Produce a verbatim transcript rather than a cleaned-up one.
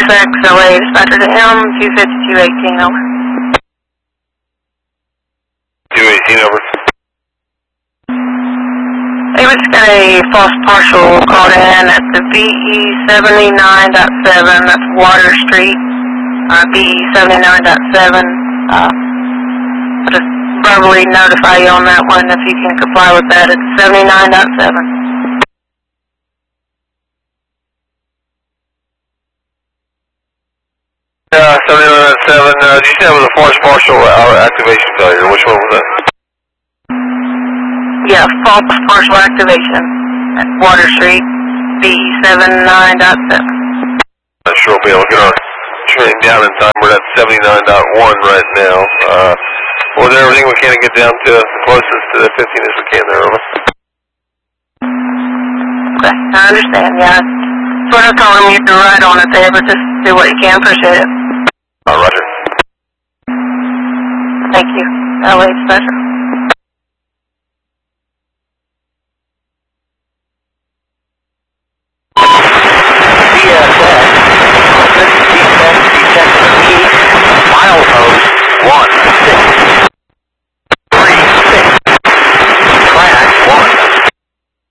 six, L A dispatcher to M, two fifty-two eighteen, over. two eighteen, over. They just got a false partial called in at the B E seventy-nine point seven, that's Water Street, uh, B E seventy-nine point seven. Uh, I'll just verbally notify you on that one if you can comply with that. It's seventy-nine point seven. Uh, seventy-nine point seven, uh, did you say it was a false partial uh, activation failure? Which one was that? Yeah, false partial activation at Water Street, B E seventy-nine point seven. Not sure we'll be able to get our train down in time. We're at seventy-nine point one right now. Uh, we'll do everything we can to get down to the closest to the fifteen as we can there, over. Okay, I understand, yeah. Sort of told him you can ride on it there, but just do what you can, appreciate it. Uh, roger. Thank you. L A Special.